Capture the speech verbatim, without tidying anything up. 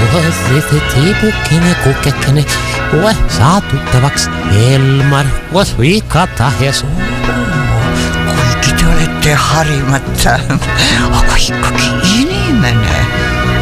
Tiipukkini kukkekene, koe saa tuttavaks Elmar, koos Vikata ja suu. Kuigi te olete harimata, aga ikkagi inimene.